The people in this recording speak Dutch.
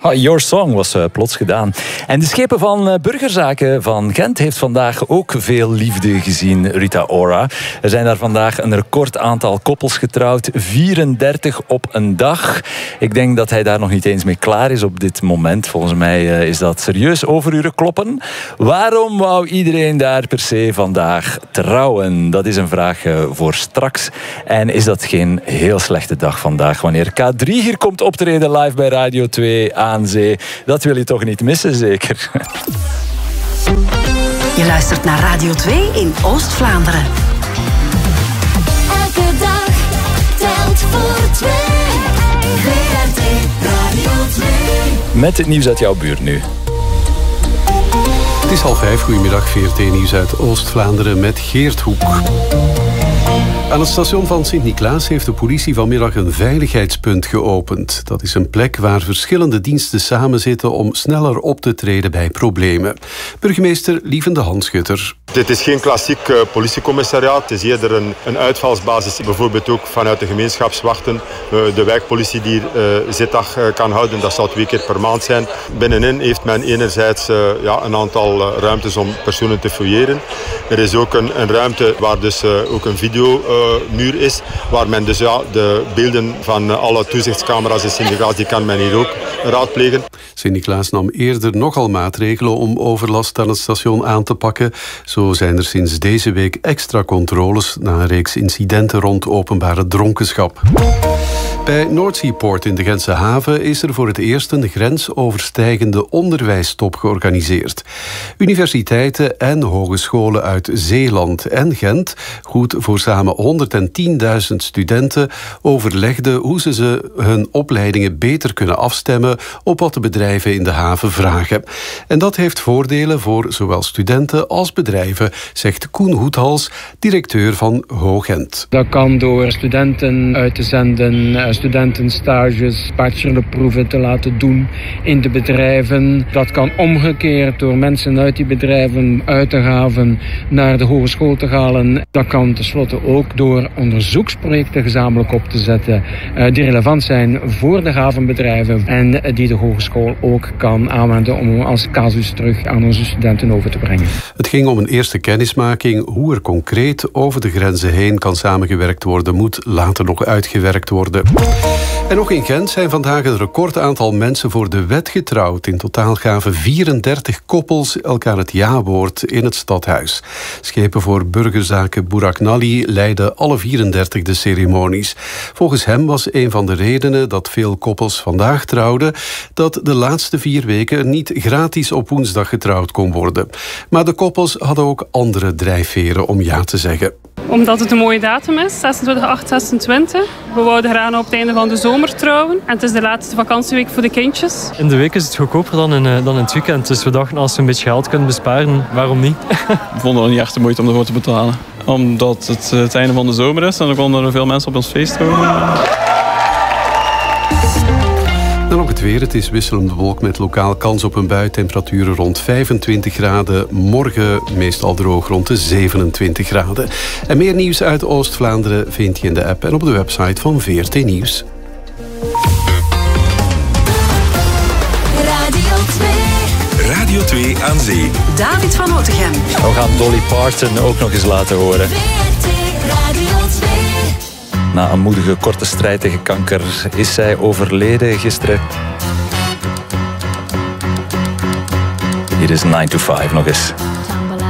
Your Song was plots gedaan. En de schepen van Burgerzaken van Gent heeft vandaag ook veel liefde gezien, Rita Ora. Er zijn daar vandaag een record aantal koppels getrouwd. 34 op een dag. Ik denk dat hij daar nog niet eens mee klaar is op dit moment. Volgens mij is dat serieus overuren kloppen. Waarom wou iedereen daar per se vandaag trouwen? Dat is een vraag voor straks. En is dat geen heel slechte dag vandaag, wanneer K3 hier komt optreden live bij Radio 2 aan zee. Dat wil je toch niet missen, zeker? Je luistert naar Radio 2 in Oost-Vlaanderen. Elke dag telt voor 2. VRT Radio 2. Met het nieuws uit jouw buurt nu. Het is 4:30. Goedemiddag, VRT Nieuws uit Oost-Vlaanderen met Geert Hoek. Aan het station van Sint-Niklaas heeft de politie vanmiddag een veiligheidspunt geopend. Dat is een plek waar verschillende diensten samenzitten om sneller op te treden bij problemen. Burgemeester Lievende Hanschutter. Dit is geen klassiek politiecommissariaat. Het is eerder een uitvalsbasis, bijvoorbeeld ook vanuit de gemeenschapswachten. De wijkpolitie die zitdag kan houden, dat zal 2 keer per maand zijn. Binnenin heeft men enerzijds een aantal ruimtes om personen te fouilleren. Er is ook een ruimte waar dus ook een videomuur is, waar men dus de beelden van alle toezichtscamera's in Sint-Niklaas, die kan men hier ook raadplegen. Sint-Niklaas nam eerder nogal maatregelen om overlast aan het station aan te pakken. Zo zijn er sinds deze week extra controles na een reeks incidenten rond openbare dronkenschap. Bij Noordseaport in de Gentse haven is er voor het eerst een grensoverstijgende onderwijstop georganiseerd. Universiteiten en hogescholen uit Zeeland en Gent, goed voor samen 110.000 studenten, overlegden hoe ze hun opleidingen beter kunnen afstemmen op wat de bedrijven in de haven vragen. En dat heeft voordelen voor zowel studenten als bedrijven, zegt Koen Hoethals, directeur van HoGent. Dat kan door studenten uit te zenden, studentenstages, bachelorproeven te laten doen in de bedrijven. Dat kan omgekeerd door mensen uit die bedrijven uit de haven naar de hogeschool te halen. Dat kan tenslotte ook door onderzoeksprojecten gezamenlijk op te zetten die relevant zijn voor de havenbedrijven en die de hogeschool ook kan aanwenden om als casus terug aan onze studenten over te brengen. Het ging om een eerste kennismaking. Hoe er concreet over de grenzen heen kan samengewerkt worden, moet later nog uitgewerkt worden. En nog in Gent zijn vandaag een record aantal mensen voor de wet getrouwd. In totaal gaven 34 koppels elkaar het ja-woord in het stadhuis. Schepen voor Burgerzaken Buraknali leidden alle 34 de ceremonies. Volgens hem was een van de redenen dat veel koppels vandaag trouwden dat de laatste 4 weken niet gratis op woensdag getrouwd kon worden. Maar de koppels hadden ook andere drijfveren om ja te zeggen. Omdat het een mooie datum is, 26/8/26. We wouden graag op het einde van de zomer trouwen. En het is de laatste vakantieweek voor de kindjes. In de week is het goedkoper dan in het weekend. Dus we dachten, als we een beetje geld kunnen besparen, waarom niet? We vonden het niet echt de moeite om ervoor te betalen. Omdat het einde van de zomer is en dan konden er veel mensen op ons feest komen. Dan ook het weer. Het is wisselende wolk met lokaal kans op een bui. Temperaturen rond 25 graden. Morgen meestal droog rond de 27 graden. En meer nieuws uit Oost-Vlaanderen vind je in de app en op de website van VRT Nieuws. Radio 2 aan zee. David van Otegem. We gaan Dolly Parton ook nog eens laten horen. Na een moedige korte strijd tegen kanker is zij overleden gisteren. Hier is 9 to 5 nog eens.